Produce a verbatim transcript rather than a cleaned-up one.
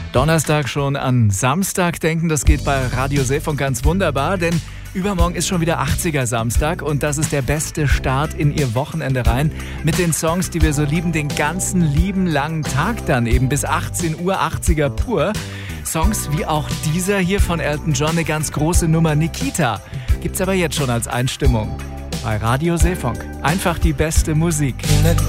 Donnerstag schon an Samstag denken, das geht bei Radio Seefunk ganz wunderbar, denn übermorgen ist schon wieder achtziger Samstag und das ist der beste Start in Ihr Wochenende rein mit den Songs, die wir so lieben, den ganzen lieben langen Tag dann eben bis achtzehn Uhr, achtziger pur. Songs wie auch dieser hier von Elton John, eine ganz große Nummer, Nikita. Gibt's aber jetzt schon als Einstimmung bei Radio Seefunk. Einfach die beste Musik. In a